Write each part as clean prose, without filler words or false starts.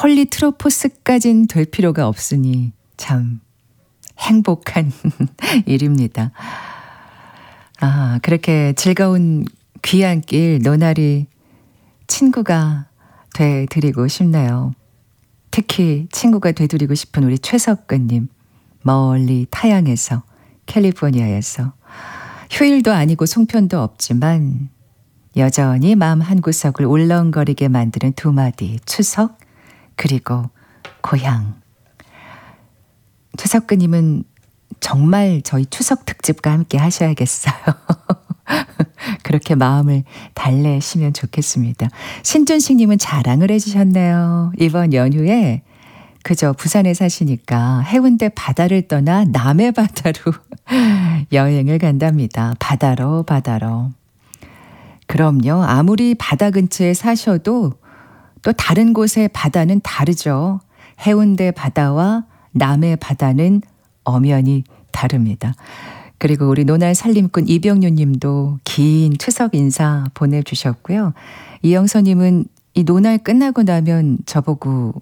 폴리트로포스까진 될 필요가 없으니 참 행복한 일입니다. 아, 그렇게 즐거운 귀한 길 노나리 친구가 돼드리고 싶네요. 특히 친구가 돼드리고 싶은 우리 최석근님, 멀리 타양에서, 캘리포니아에서 휴일도 아니고 송편도 없지만 여전히 마음 한구석을 울렁거리게 만드는 두 마디 추석 그리고 고향. 최석근님은 정말 저희 추석 특집과 함께 하셔야겠어요. 그렇게 마음을 달래시면 좋겠습니다. 신준식님은 자랑을 해주셨네요. 이번 연휴에 그저 부산에 사시니까 해운대 바다를 떠나 남해 바다로 여행을 간답니다. 바다로. 그럼요. 아무리 바다 근처에 사셔도 또 다른 곳의 바다는 다르죠. 해운대 바다와 남해 바다는 엄연히 다릅니다. 그리고 우리 노날 살림꾼 이병유 님도 긴 추석 인사 보내주셨고요. 이영서 님은 이 노날 끝나고 나면 저보고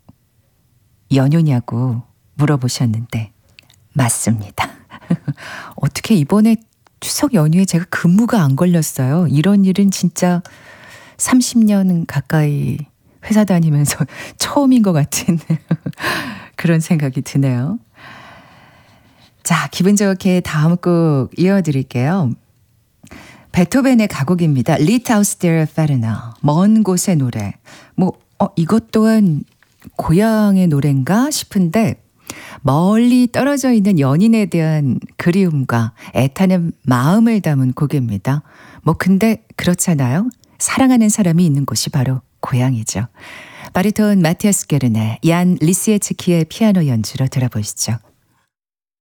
연휴냐고 물어보셨는데 맞습니다. 어떻게 이번에 추석 연휴에 제가 근무가 안 걸렸어요. 이런 일은 진짜 30년 가까이 회사 다니면서 처음인 것 같은 그런 생각이 드네요. 자, 기분 좋게 다음 곡 이어드릴게요. 베토벤의 가곡입니다. 리타우스 데르 페르나, 먼 곳의 노래. 이것 또한 고향의 노래인가 싶은데 멀리 떨어져 있는 연인에 대한 그리움과 애타는 마음을 담은 곡입니다. 근데 그렇잖아요. 사랑하는 사람이 있는 곳이 바로 고향이죠. 바리톤 마티아스 게르네, 얀 리시에츠키의 피아노 연주로 들어보시죠.